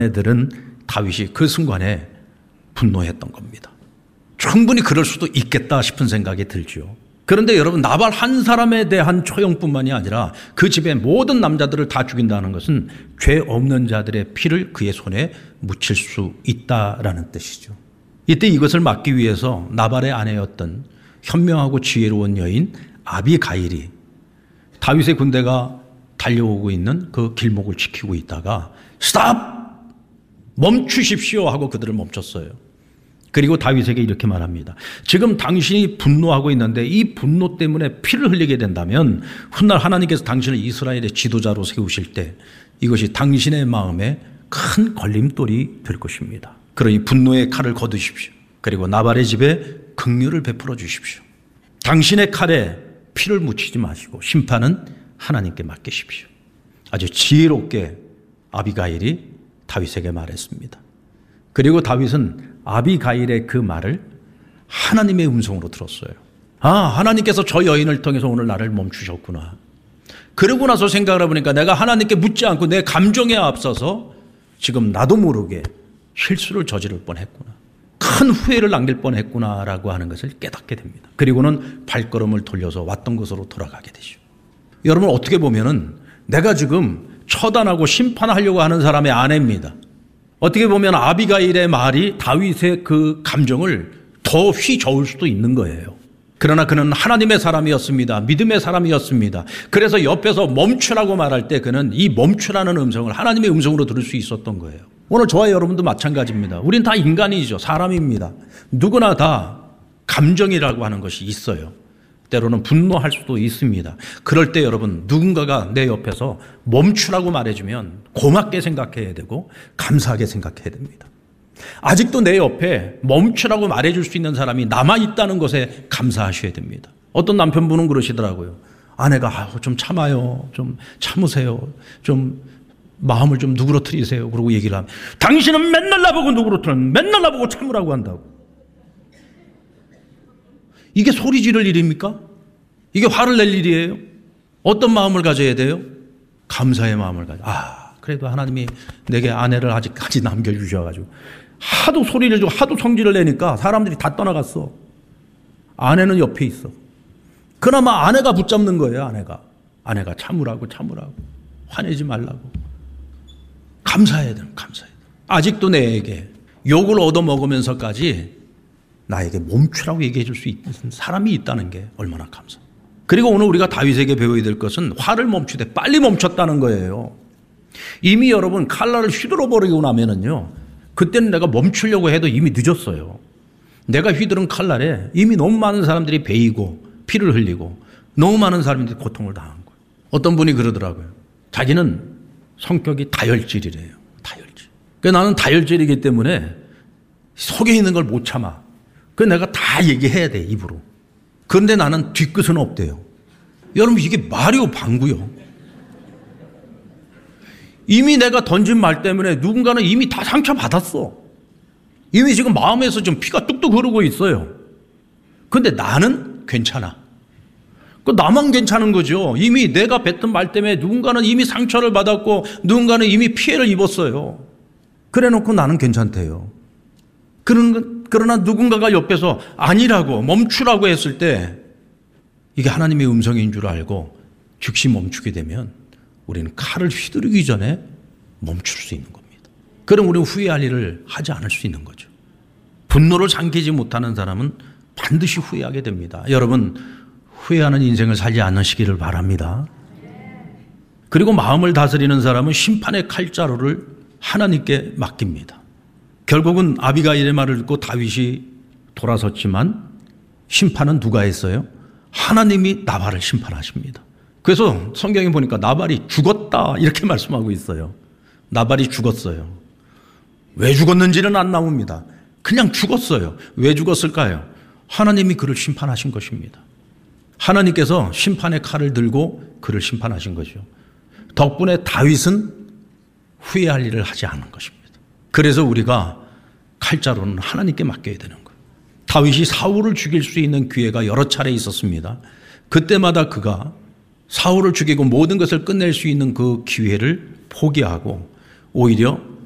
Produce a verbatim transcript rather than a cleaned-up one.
애들은 다윗이 그 순간에 분노했던 겁니다. 충분히 그럴 수도 있겠다 싶은 생각이 들죠. 그런데 여러분, 나발 한 사람에 대한 처형뿐만이 아니라 그 집의 모든 남자들을 다 죽인다는 것은 죄 없는 자들의 피를 그의 손에 묻힐 수 있다라는 뜻이죠. 이때 이것을 막기 위해서 나발의 아내였던 현명하고 지혜로운 여인 아비가일이 다윗의 군대가 달려오고 있는 그 길목을 지키고 있다가 스탑! 멈추십시오 하고 그들을 멈췄어요. 그리고 다윗에게 이렇게 말합니다. 지금 당신이 분노하고 있는데 이 분노 때문에 피를 흘리게 된다면 훗날 하나님께서 당신을 이스라엘의 지도자로 세우실 때 이것이 당신의 마음에 큰 걸림돌이 될 것입니다. 그러니 분노의 칼을 거두십시오. 그리고 나발의 집에 긍휼을 베풀어 주십시오. 당신의 칼에 피를 묻히지 마시고 심판은 하나님께 맡기십시오. 아주 지혜롭게 아비가일이 다윗에게 말했습니다. 그리고 다윗은 아비가일의 그 말을 하나님의 음성으로 들었어요. 아, 하나님께서 저 여인을 통해서 오늘 나를 멈추셨구나. 그러고 나서 생각을 해보니까 내가 하나님께 묻지 않고 내 감정에 앞서서 지금 나도 모르게 실수를 저지를 뻔했구나. 큰 후회를 남길 뻔했구나라고 하는 것을 깨닫게 됩니다. 그리고는 발걸음을 돌려서 왔던 곳으로 돌아가게 되죠. 여러분, 어떻게 보면은 내가 지금 처단하고 심판하려고 하는 사람의 아내입니다. 어떻게 보면 아비가일의 말이 다윗의 그 감정을 더 휘저을 수도 있는 거예요. 그러나 그는 하나님의 사람이었습니다. 믿음의 사람이었습니다. 그래서 옆에서 멈추라고 말할 때 그는 이 멈추라는 음성을 하나님의 음성으로 들을 수 있었던 거예요. 오늘 저와 여러분도 마찬가지입니다. 우린 다 인간이죠. 사람입니다. 누구나 다 감정이라고 하는 것이 있어요. 때로는 분노할 수도 있습니다. 그럴 때 여러분, 누군가가 내 옆에서 멈추라고 말해주면 고맙게 생각해야 되고 감사하게 생각해야 됩니다. 아직도 내 옆에 멈추라고 말해줄 수 있는 사람이 남아있다는 것에 감사하셔야 됩니다. 어떤 남편분은 그러시더라고요. 아내가 아, 좀 참아요. 좀 참으세요. 좀 마음을 좀 누그러뜨리세요. 그러고 얘기를 하면 당신은 맨날 나보고 누그러뜨리는 맨날 나보고 참으라고 한다고. 이게 소리 지를 일입니까? 이게 화를 낼 일이에요? 어떤 마음을 가져야 돼요? 감사의 마음을 가져. 아, 그래도 하나님이 내게 아내를 아직까지 남겨주셔가지고 하도 소리를 주고 하도 성질을 내니까 사람들이 다 떠나갔어. 아내는 옆에 있어. 그나마 아내가 붙잡는 거예요. 아내가. 아내가 참으라고 참으라고. 화내지 말라고. 감사해야 돼요. 감사해야 돼요. 아직도 내게 욕을 얻어먹으면서까지 나에게 멈추라고 얘기해 줄 수 있는 사람이 있다는 게 얼마나 감사해요. 그리고 오늘 우리가 다윗에게 배워야 될 것은 화를 멈추되 빨리 멈췄다는 거예요. 이미 여러분 칼날을 휘둘러 버리고 나면은요, 그때는 내가 멈추려고 해도 이미 늦었어요. 내가 휘두른 칼날에 이미 너무 많은 사람들이 베이고 피를 흘리고 너무 많은 사람들이 고통을 당한 거예요. 어떤 분이 그러더라고요. 자기는 성격이 다혈질이래요. 다혈질. 그러니까 나는 다혈질이기 때문에 속에 있는 걸 못 참아. 그 내가 다 얘기해야 돼, 입으로. 그런데 나는 뒤끝은 없대요. 여러분, 이게 말이요, 방구요. 이미 내가 던진 말 때문에 누군가는 이미 다 상처받았어. 이미 지금 마음에서 좀 피가 뚝뚝 흐르고 있어요. 그런데 나는 괜찮아. 그 나만 괜찮은 거죠. 이미 내가 뱉은 말 때문에 누군가는 이미 상처를 받았고 누군가는 이미 피해를 입었어요. 그래 놓고 나는 괜찮대요. 그러나 누군가가 옆에서 아니라고 멈추라고 했을 때 이게 하나님의 음성인 줄 알고 즉시 멈추게 되면 우리는 칼을 휘두르기 전에 멈출 수 있는 겁니다. 그럼 우리는 후회할 일을 하지 않을 수 있는 거죠. 분노를 삼키지 못하는 사람은 반드시 후회하게 됩니다. 여러분, 후회하는 인생을 살지 않으시기를 바랍니다. 그리고 마음을 다스리는 사람은 심판의 칼자루를 하나님께 맡깁니다. 결국은 아비가일의 말을 듣고 다윗이 돌아섰지만 심판은 누가 했어요? 하나님이 나발을 심판하십니다. 그래서 성경에 보니까 나발이 죽었다 이렇게 말씀하고 있어요. 나발이 죽었어요. 왜 죽었는지는 안 나옵니다. 그냥 죽었어요. 왜 죽었을까요? 하나님이 그를 심판하신 것입니다. 하나님께서 심판의 칼을 들고 그를 심판하신 거죠. 덕분에 다윗은 후회할 일을 하지 않은 것입니다. 그래서 우리가 칼자루는 하나님께 맡겨야 되는 거예요. 다윗이 사울을 죽일 수 있는 기회가 여러 차례 있었습니다. 그때마다 그가 사울을 죽이고 모든 것을 끝낼 수 있는 그 기회를 포기하고 오히려